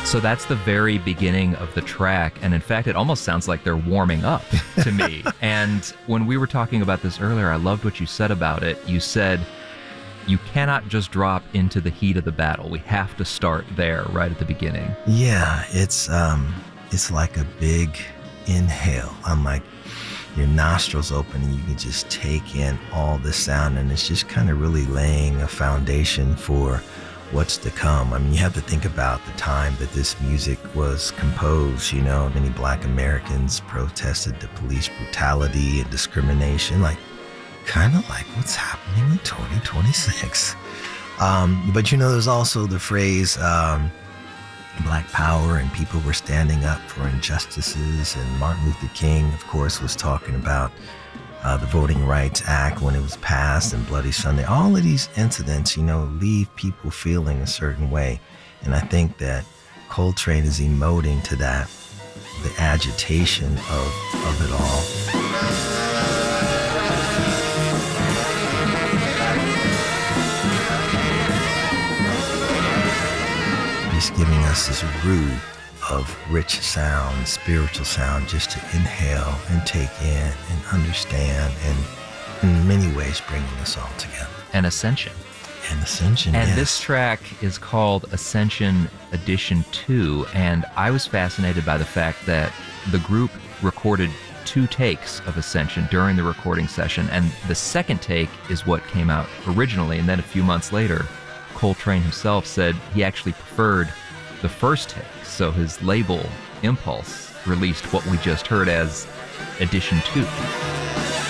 So that's the very beginning of the track. And in fact, it almost sounds like they're warming up to me. And when we were talking about this earlier, I loved what you said about it. You said, you cannot just drop into the heat of the battle. We have to start there right at the beginning. Yeah, it's like a big inhale. I'm like, your nostrils open and you can just take in all the sound, and it's just kind of really laying a foundation for what's to come. I mean, you have to think about the time that this music was composed. You know, many Black Americans protested the police brutality and discrimination, like kind of like what's happening in 2026. But you know, there's also the phrase Black Power, and people were standing up for injustices. And Martin Luther King, of course, was talking about the Voting Rights Act when it was passed, and Bloody Sunday. All of these incidents, you know, leave people feeling a certain way. And I think that Coltrane is emoting to that, the agitation of it all. He's giving us this root of rich sound, spiritual sound, just to inhale and take in and understand, and in many ways bringing us all together. And Ascension. And Ascension, And yes. this track is called Ascension Edition 2, and I was fascinated by the fact that the group recorded 2 takes of Ascension during the recording session, and the second take is what came out originally, and then a few months later, Coltrane himself said he actually preferred the first take, so his label, Impulse, released what we just heard as Edition 2.